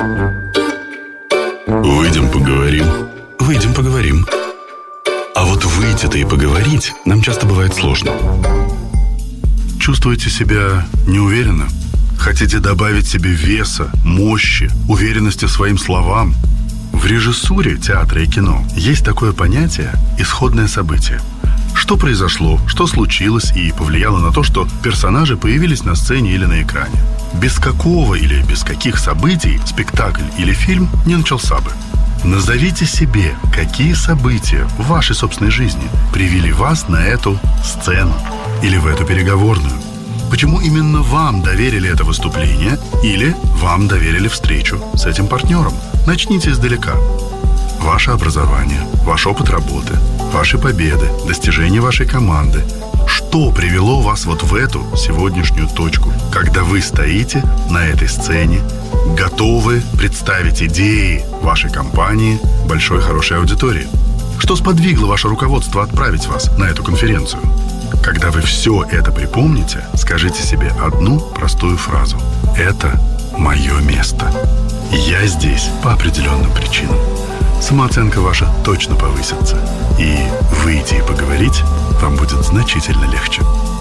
Выйдем поговорим. Выйдем поговорим. А вот выйти-то и поговорить нам часто бывает сложно. Чувствуете себя неуверенно? Хотите добавить себе веса, мощи, уверенности своим словам? В режиссуре театра и кино есть такое понятие «исходное событие». Что произошло, что случилось и повлияло на то, что персонажи появились на сцене или на экране. Без какого или без каких событий спектакль или фильм не начался бы. Назовите себе, какие события в вашей собственной жизни привели вас на эту сцену или в эту переговорную. Почему именно вам доверили это выступление или вам доверили встречу с этим партнером? Начните издалека. Ваше образование, ваш опыт работы, ваши победы, достижения вашей команды. Что привело вас вот в эту сегодняшнюю точку, когда вы стоите на этой сцене, готовы представить идеи вашей компании большой хорошей аудитории? Что сподвигло ваше руководство отправить вас на эту конференцию? Когда вы все это припомните, скажите себе одну простую фразу. Это мое место. Я здесь по определенным причинам. Самооценка ваша точно повысится. И выйти и поговорить вам будет значительно легче.